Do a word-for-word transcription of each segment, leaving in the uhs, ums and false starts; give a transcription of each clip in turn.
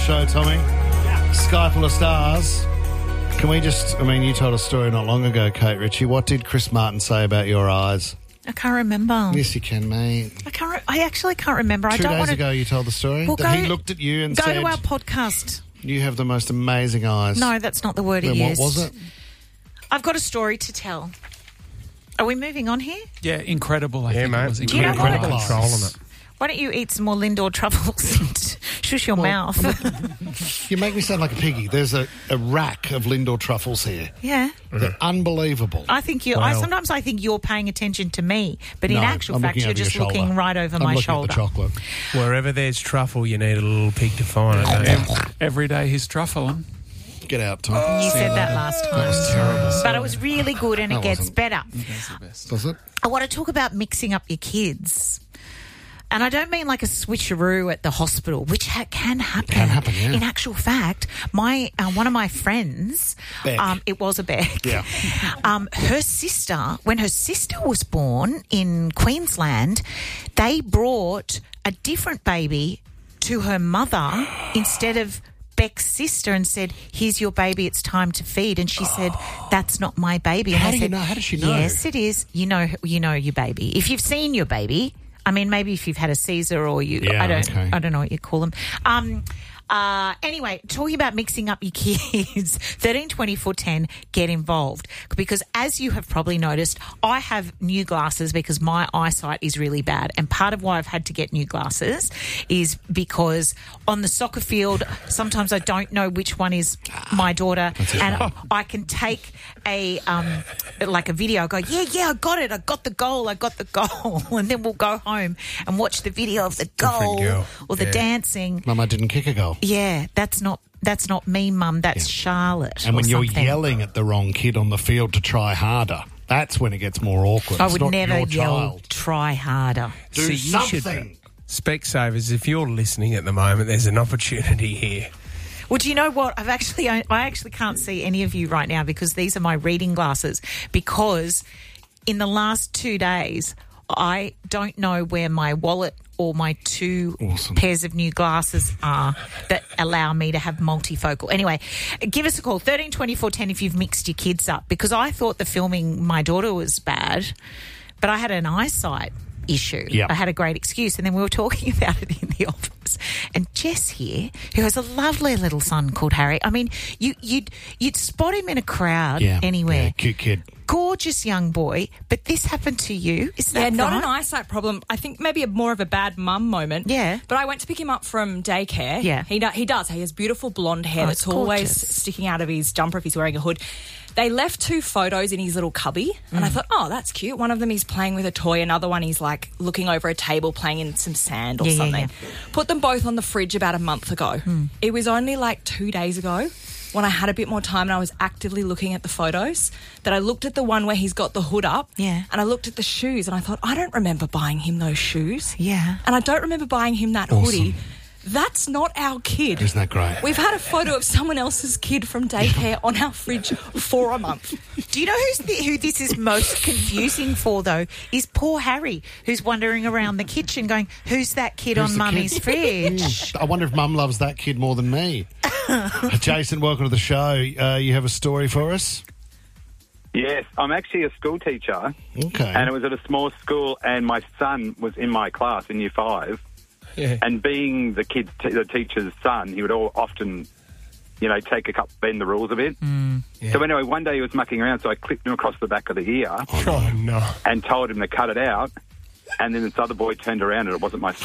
show, Tommy. Yeah. Sky full of stars. Can we just, I mean, you told a story not long ago, Kate Ritchie. What did Chris Martin say about your eyes? I can't remember. Yes, you can, mate. I can't. Re- I actually can't remember. Two I don't days wanna... ago you told the story well, that go, he looked at you and go said... Go to our podcast. You have the most amazing eyes. No, that's not the word then he what used. was it? I've got a story to tell. Are we moving on here? Yeah, incredible. I yeah, think mate. it was Do you know incredible. what? Control on it. Why don't you eat some more Lindor truffles and shush your Well, mouth? You make me sound like a piggy. There's a, a rack of Lindor truffles here. Yeah. They're unbelievable. I think you. I Wow. sometimes I think you're paying attention to me, but in No, actual I'm fact, looking you're over your just looking shoulder. right over I'm my looking shoulder. at the chocolate. Wherever there's truffle, you need a little pig to find it. don't you? Every day he's truffling. Get out, Tom. You said that last time. That was terrible. But it was really good, and That it gets wasn't. better. That's the best. Does it? I want to talk about mixing up your kids. And I don't mean like a switcheroo at the hospital, which ha- can happen. Can happen, yeah. In actual fact, my uh, one of my friends, Beck. um, it was a Beck. Yeah. Um, her sister, when her sister was born in Queensland, they brought a different baby to her mother instead of Beck's sister and said, "Here's your baby, it's time to feed." And she said, "That's not my baby." And How I do you said, know? How does she know? Yes, it is. You know, you know your baby. If you've seen your baby, I mean, maybe if you've had a Caesar or you, Yeah, I don't, okay. I don't know what you call them. Um, uh, anyway, talking about mixing up your kids, thirteen twenty-four ten, get involved. Because as you have probably noticed, I have new glasses because my eyesight is really bad. And part of why I've had to get new glasses is because on the soccer field, sometimes I don't know which one is my daughter. And I can take a, um, like a video, I go, yeah, yeah, I got it. I got the goal. I got the goal. And then we'll go home and watch the video of the goal girl. or the Yeah. dancing. Mum, I didn't kick a goal. Yeah, that's not that's not me, Mum. That's Charlotte. And when or you're something. yelling at the wrong kid on the field to try harder, that's when it gets more awkward. I It's would not never your yell. child. Try harder. Do So you should- something. Specsavers, if you're listening at the moment, there's an opportunity here. Well, do you know what? I've actually I actually can't see any of you right now because these are my reading glasses. Because in the last two days, I don't know where my wallet or my two Awesome. pairs of new glasses are that allow me to have multifocal. Anyway, give us a call, thirteen twenty-four ten if you've mixed your kids up, because I thought the filming my daughter was bad, but I had an eyesight issue. Yeah. I had a great excuse, and then we were talking about it in the office. And Jess here, who has a lovely little son called Harry, I mean, you, you'd you'd spot him in a crowd Yeah. anywhere. Yeah, cute kid. Gorgeous young boy, but this happened to you. Is that Yeah, not right? an eyesight problem. I think maybe a, more of a bad mum moment. Yeah. But I went to pick him up from daycare. Yeah. He, do, he does. He has beautiful blonde hair Oh, that's it's always gorgeous. sticking out of his jumper if he's wearing a hood. They left two photos in his little cubby, and I Mm. thought, oh, that's cute. One of them he's playing with a toy, another one he's like looking over a table playing in some sand or Yeah, yeah, something. yeah. Put them both on the fridge about a month ago. Mm. It was only like two days ago when I had a bit more time and I was actively looking at the photos that I looked at the one where he's got the hood up. Yeah. And I looked at the shoes and I thought, I don't remember buying him those shoes. Yeah. And I don't remember buying him that Awesome. hoodie. That's not our kid. Isn't that great? We've had a photo of someone else's kid from daycare on our fridge for a month. Do you know who's the, who this is most confusing for, though? Is poor Harry, who's wandering around the kitchen going, who's that kid Who's on the Mummy's kid? fridge? I wonder if Mum loves that kid more than me. Jason, welcome to the show. Uh, you have a story for us? Yes, I'm actually a school teacher, Okay. and it was at a small school, and my son was in my class in year five. Yeah. And being the kid's t- the teacher's son, he would all often, you know, take a couple, bend the rules a bit. Yeah. So anyway, one day he was mucking around, so I clipped him across the back of the ear Oh, no. and told him to cut it out. And then this other boy turned around, and it wasn't my son.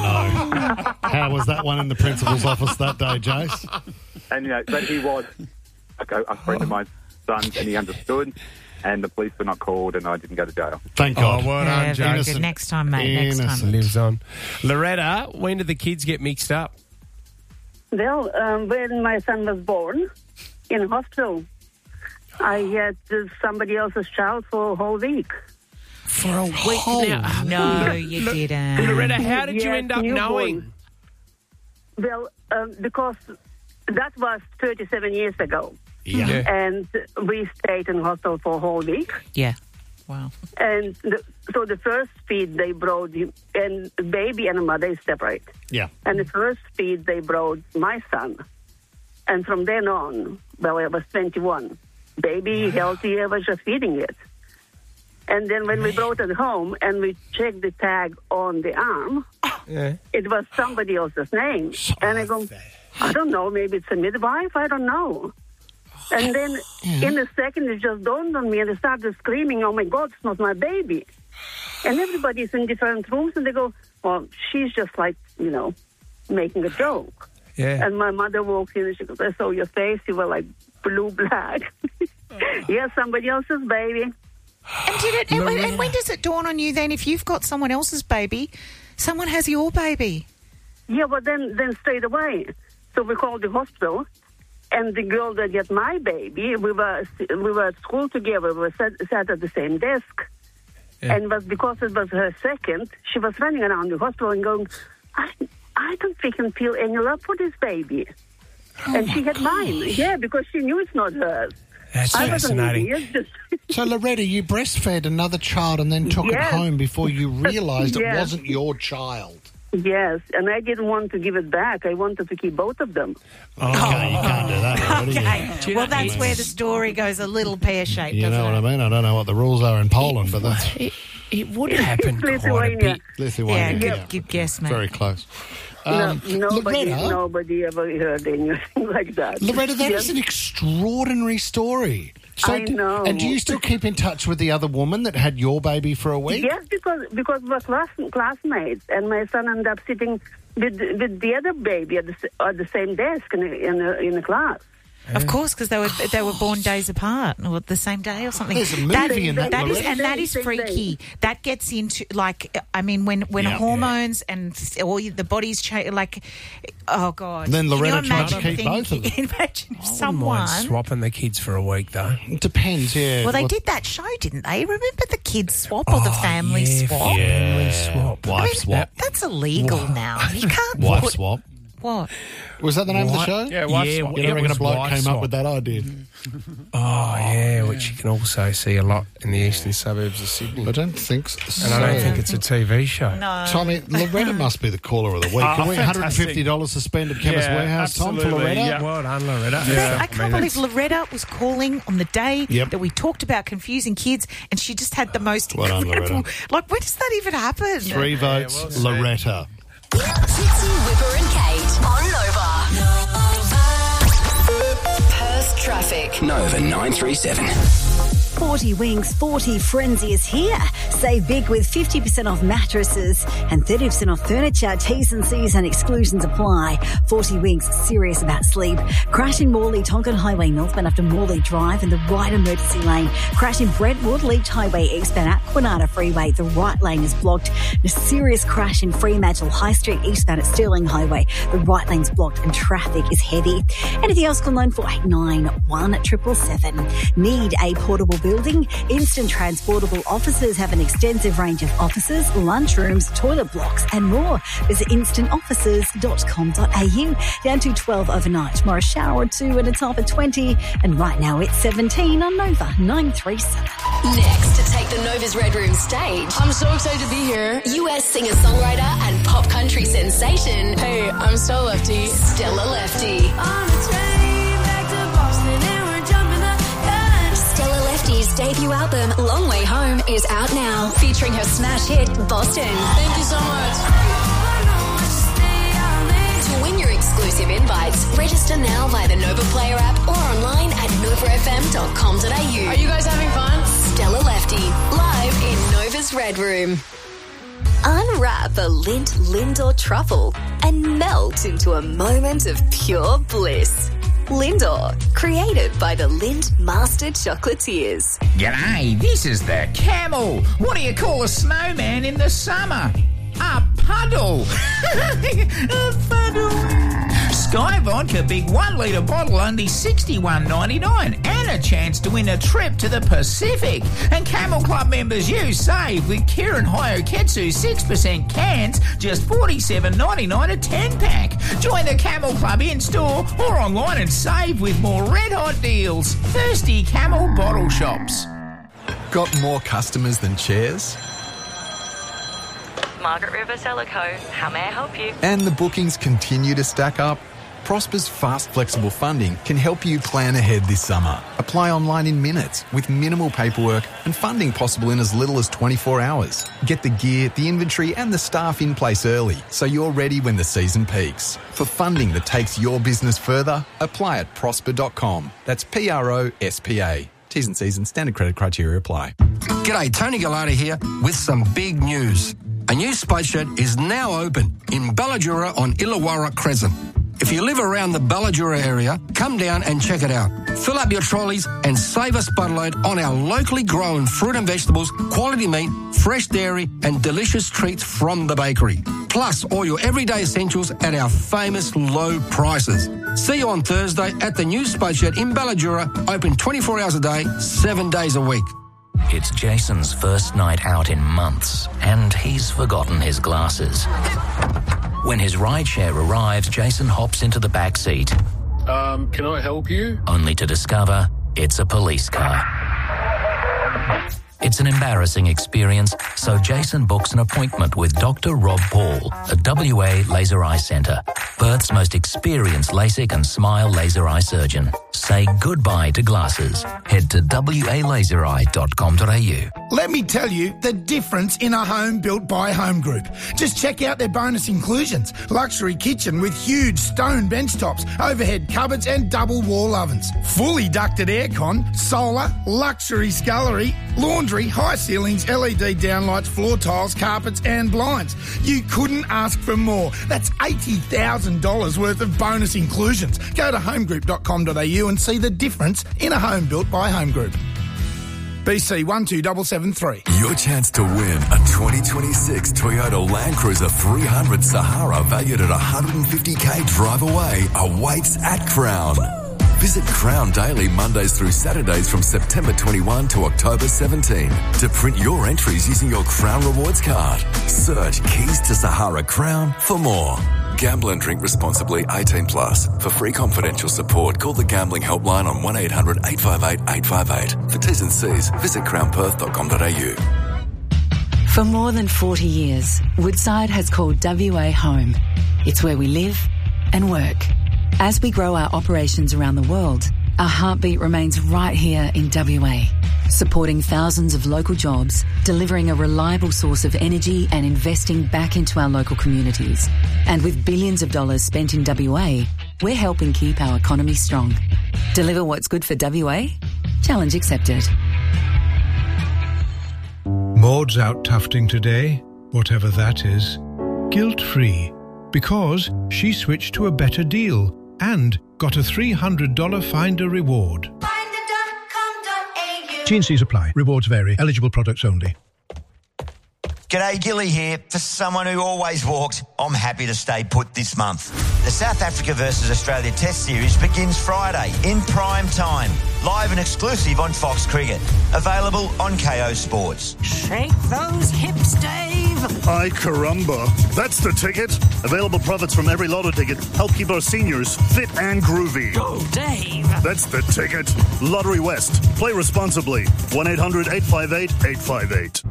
Oh, no. How was that one in the principal's office that day, Jace? And you know, but he was like a, a friend of my son's, and he understood. And the police were not called, and I didn't go to jail. Thank Oh, God. well Yeah, done, very Jason. good. Next time, mate. Next Innocent. time. Lives on. Loretta, when did the kids get mixed up? Well, um, when my son was born in hospital, I had uh, somebody else's child for a whole week. For a week now. No, you didn't. Loretta, how did you Yes, end up newborn. knowing? Well, um, because that was thirty-seven years ago, Yeah. Yeah. and we stayed in hospital for a whole week. Yeah. Wow. And the, so the first feed they brought him, and baby and mother is separate. Yeah. And the first feed they brought my son. And from then on, well, I was twenty-one. Baby, healthy, I was just feeding it. And then when we brought it home and we checked the tag on the arm, Yeah. it was somebody else's name. And I go, I don't know, maybe it's a midwife, I don't know. And then in a second, it just dawned on me, and I started screaming, oh my God, it's not my baby. And everybody's in different rooms, and they go, well, she's just like, you know, making a joke. Yeah. And my mother walked in, and she goes, I saw your face, you were like blue black. Yeah, somebody else's baby. And did it? And when, and when does it dawn on you then? If you've got someone else's baby, someone has your baby. Yeah, but then, then straight away. So we called the hospital, and the girl that got my baby, we were we were at school together. We were sat, sat at the same desk, Yeah. and was because it was her second, she was running around the hospital and going, I I don't think I can feel any love for this baby. And she had mine, yeah, because she knew it's not hers. That's I wasn't fascinating. idiot, just So, Loretta, you breastfed another child and then took Yes. it home before you realised it Yes. wasn't your child. yes, and I didn't want to give it back. I wanted to keep both of them. Okay, you can't do that, Loretta. Okay. Well, that's where the story goes a little pear-shaped, You, you doesn't know what it? I mean? I don't know what the rules are in Poland, but that's It, it would happen quite a Lithuania. bit. Lithuania. Yeah, Yeah, good, good guess, mate. very close. No, Um, nobody, Loretta, nobody ever heard anything like that. Loretta, that Yes. is an extraordinary story. So, I know. And do you still keep in touch with the other woman that had your baby for a week? Yes, because because we're class, classmates, and my son ended up sitting with with the other baby at the, s- at the same desk in a, in a, in a class. Of course, because they were they were born days apart, or the same day, or something. There's a movie in that, that is, Loretta. and that is Same day. freaky. That gets into like, I mean, when when Yeah. hormones and all the body's change, like, oh god. And then Can you Loretta tried to imagine keep both of them. Imagine if I wouldn't someone. mind swapping the kids for a week, though. It depends, yeah. Well, they What- did that show, didn't they? Remember the kids swap or the Oh, family yeah, swap? Family swap. Wife I mean, swap. That's illegal now. You can't Wife put, swap. What? Was that the name Wife- of the show? Yeah, wife Yeah, swap. You it don't reckon a was bloke wife came swap. up with that idea? Oh, yeah, which you can also see a lot in the eastern suburbs of Sydney. I don't think so. And I don't think it's a T V show. No. Tommy, Loretta must be the caller of the week. Oh, Can we one hundred fifty dollars fantastic. suspended Chemist Yeah, Warehouse, Tom, for absolutely, Loretta? yeah. Well done, Loretta. Yeah. I can't I mean, believe that's- Loretta was calling on the day Yep. that we talked about confusing kids, and she just had the most Well done, incredible. Loretta. Like, when does that even happen? Three votes, well said. Loretta. Tipsy, Whipper and Kate on Nova. Perth traffic. Nova nine three seven. forty Winks, forty Frenzy is here. Save big with fifty percent off mattresses and thirty percent off furniture. T's and C's and exclusions apply. forty Winks, serious about sleep. Crash in Morley, Tonkin Highway northbound after Morley Drive in the right emergency lane. Crash in Brentwood, Leach Highway eastbound at Quinata Freeway. The right lane is blocked. A serious crash in Fremantle High Street eastbound at Stirling Highway. The right lane's blocked and traffic is heavy. Anything else, call nine four eight nine one seven seven seven. Need a portable building? Instant Transportable Offices have an extensive range of offices, lunchrooms, toilet blocks and more. Visit instant offices dot com dot a u. Down to twelve overnight. Tomorrow shower or two and it's half at twenty. And right now it's seventeen on Nova nine three seven. Next to take the Nova's Red Room stage, I'm so excited to be here. U S singer-songwriter and pop country sensation, Hey, I'm Stella Lefty. Stella Lefty. Stella Lefty's debut album, Long Way Home, is out now, featuring her smash hit, Boston. Thank you so much. To win your exclusive invites, register now via the Nova Player app or online at nova f m dot com dot a u. Are you guys having fun? Stella Lefty, live in Nova's Red Room. Unwrap a Lindt Lindor truffle and melt into a moment of pure bliss. Lindor, created by the Lindt Master Chocolatiers. G'day, this is the Camel. What do you call a snowman in the summer? A puddle. A puddle. Sky Vodka Big one litre bottle only sixty-one ninety-nine and a chance to win a trip to the Pacific. And Camel Club members, you save with Kirin Hyoketsu six percent cans, just forty-seven ninety-nine a ten pack. Join the Camel Club in store or online and save with more red hot deals. Thirsty Camel Bottle Shops. Got more customers than chairs? Margaret River Sellico. How may I help you? And the bookings continue to stack up. Prosper's fast, flexible funding can help you plan ahead this summer. Apply online in minutes with minimal paperwork and funding possible in as little as twenty-four hours. Get the gear, the inventory and the staff in place early so you're ready when the season peaks. For funding that takes your business further, apply at prosper dot com. That's P R O S P A. T's and C's and standard credit criteria apply. G'day, Tony Gallardo here with some big news. A new Spice Shed is now open in Balladura on Illawarra Crescent. If you live around the Balladura area, come down and check it out. Fill up your trolleys and save a spudload on our locally grown fruit and vegetables, quality meat, fresh dairy and delicious treats from the bakery. Plus all your everyday essentials at our famous low prices. See you on Thursday at the new Spice Shed in Balladura, open twenty-four hours a day, seven days a week. It's Jason's first night out in months, and he's forgotten his glasses. When his rideshare arrives, Jason hops into the back seat. Um, can I help you? Only to discover it's a police car. It's an embarrassing experience, so Jason books an appointment with Doctor Rob Paul at W A Laser Eye Centre, Perth's most experienced LASIK and SMILE laser eye surgeon. Say goodbye to glasses. Head to w a laser eye dot com dot a u. Let me tell you the difference in a home built by Home Group. Just check out their bonus inclusions. Luxury kitchen with huge stone bench tops, overhead cupboards and double wall ovens. Fully ducted aircon, solar, luxury scullery, laundry, high ceilings, L E D downlights, floor tiles, carpets and blinds. You couldn't ask for more. That's eighty thousand dollars worth of bonus inclusions. Go to home group dot com dot a u and see the difference in a home built by Home Group. B C one two seven seven three. Your chance to win a twenty twenty-six Toyota Land Cruiser three hundred Sahara valued at one hundred fifty thousand drive away awaits at Crown. Visit Crown daily Mondays through Saturdays from September twenty-first to October seventeenth to print your entries using your Crown Rewards card. Search Keys to Sahara Crown for more. Gamble and drink responsibly. eighteen plus. For free confidential support, call the Gambling Helpline on one eight hundred eight five eight eight five eight. For T's and C's, visit crown perth dot com dot a u. For more than forty years, Woodside has called W A home. It's where we live and work. As we grow our operations around the world, our heartbeat remains right here in W A, supporting thousands of local jobs, delivering a reliable source of energy and investing back into our local communities. And with billions of dollars spent in W A, we're helping keep our economy strong. Deliver what's good for W A? Challenge accepted. Maud's out tufting today, whatever that is, guilt-free, because she switched to a better deal and got a three hundred dollars Finder reward. T and C's apply. Rewards vary. Eligible products only. G'day, Gilly here. For someone who always walked, I'm happy to stay put this month. The South Africa versus Australia Test Series begins Friday in prime time. Live and exclusive on Fox Cricket. Available on K O Sports. Shake those hips, Dave. Ay caramba. That's the ticket. Available profits from every lotto ticket help keep our seniors fit and groovy. Go, Dave. That's the ticket. Lottery West. Play responsibly. one eight hundred eight five eight eight five eight.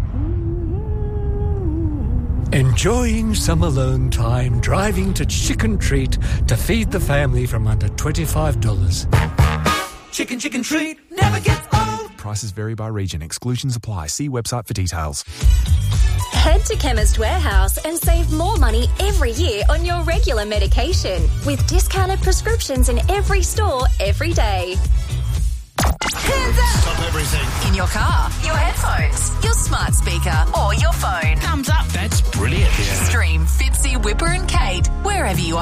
Enjoying some alone time, driving to Chicken Treat to feed the family from under twenty-five dollars. Chicken, chicken treat never gets old. Prices vary by region. Exclusions apply. See website for details. Head to Chemist Warehouse and save more money every year on your regular medication with discounted prescriptions in every store every day. Hands up! Stop everything. In your car, your headphones, your smart speaker, or your phone. Thumbs up. That's brilliant. Yeah. Stream Fitzy, Whipper and Kate wherever you are.